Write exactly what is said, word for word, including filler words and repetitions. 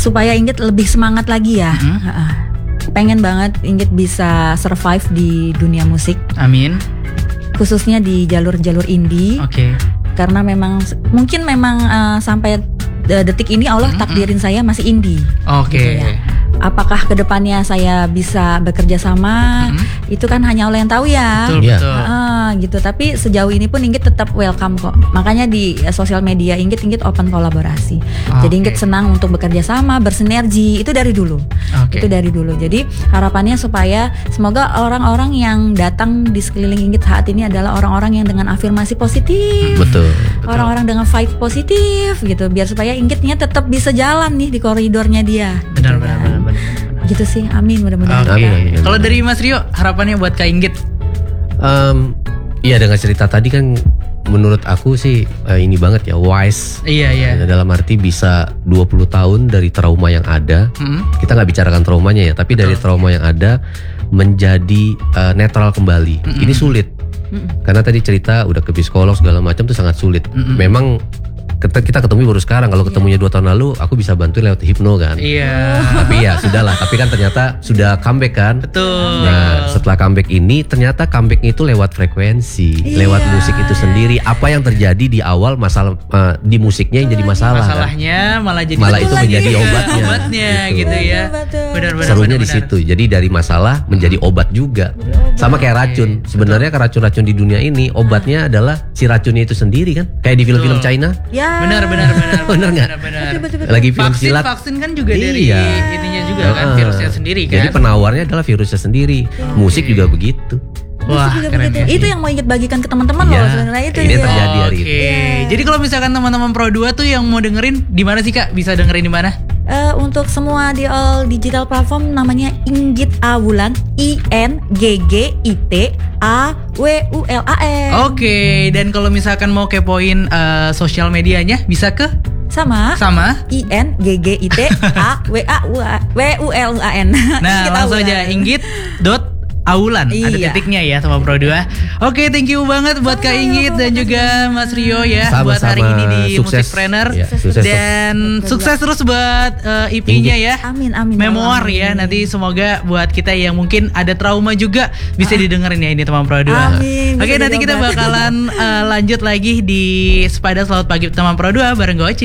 supaya Inggit lebih semangat lagi ya. Mm-hmm. Uh, pengen banget Inggit bisa survive di dunia musik. Amin. Khususnya di jalur-jalur indie. Oke. Okay. Karena memang mungkin memang uh, sampai detik ini Allah mm-hmm. takdirin saya masih indie. Oke. Okay. Gitu ya. Apakah kedepannya saya bisa bekerja sama? Mm-hmm. Itu kan hanya Allah yang tahu ya. Betul, yeah. betul. Uh, gitu. Tapi sejauh ini pun Inggit tetap welcome kok. Makanya di uh, sosial media Inggit Inggit open kolaborasi. Okay. Jadi Inggit senang untuk bekerja sama, bersinergi. Itu dari dulu. Okay. Itu dari dulu. Jadi harapannya supaya semoga orang-orang yang datang di sekeliling Inggit saat ini adalah orang-orang yang dengan afirmasi positif. Betul. Orang-orang dengan vibe positif gitu. Biar supaya Inggitnya tetap bisa jalan nih di koridornya dia. Benar, benar, benar. Gitu sih, amin mudah-mudahan. Okay. Kalau dari Mas Rio, harapannya buat Kak Inggit? Um, iya dengan cerita tadi kan, menurut aku sih uh, ini banget ya, wise. Iya iya. Dalam arti bisa dua puluh tahun dari trauma yang ada, hmm. kita nggak bicarakan traumanya ya, tapi Betul. Dari trauma yang ada menjadi uh, netral kembali. Hmm. Ini sulit, hmm. karena tadi cerita udah ke psikolog segala macam tuh sangat sulit. Hmm. Memang kita ketemu baru sekarang. Kalau ketemunya dua tahun lalu, aku bisa bantu lewat hipno kan. Iya. Tapi ya sudahlah. Tapi kan ternyata sudah comeback kan. Betul. Nah setelah comeback ini, ternyata comebacknya itu lewat frekuensi, iya. lewat musik itu sendiri. Apa yang terjadi di awal masalah uh, di musiknya yang jadi masalah. Masalahnya kan? malah jadi malah itu menjadi obatnya. Obatnya gitu, gitu ya. Benar-benar. Serunya di situ. Jadi dari masalah menjadi obat juga. Obat. Sama kayak racun. Sebenarnya kan racun-racun di dunia ini obatnya adalah si racunnya itu sendiri kan. Kayak di film-film China. Ya. Benar benar benar. Benar nggak? Lagi film vaksin, silat. Vaksin kan juga dari iya. ininya juga kan, virusnya sendiri kan. Jadi penawarnya adalah virusnya sendiri. Okay. Musik juga begitu. Wah, keren ya. Itu yang mau Inggit bagikan ke teman-teman ya, loh sebenarnya itu. Ini ya. terjadi hari Oke. ini. Yeah. Jadi kalau misalkan teman-teman Pro dua tuh yang mau dengerin di mana sih Kak? Bisa dengerin di mana? Uh, untuk semua di all digital platform namanya Inggit Awulan, I N G G I T A W U L A N. Oke, okay. Dan kalau misalkan mau kepoin uh, sosial medianya bisa ke sama sama I N G G I T A W A W U L A N. Nah, langsung aja Inggit dot Awulan, iya. Ada titiknya ya sama Pro dua. Oke, thank you banget buat Kak Inggit dan juga Mas Rio ya sama, buat hari ini di Musikpreneur ya, dan sukses, sukses terus buat uh, E P-nya ya. Amin amin. Memoir ya, nanti semoga buat kita yang mungkin ada trauma juga bisa ah. didengerin ya ini teman Pro dua. Amin. Oke, nanti kita bakalan uh, lanjut lagi di Sepada Selamat Pagi teman Pro dua bareng Goci.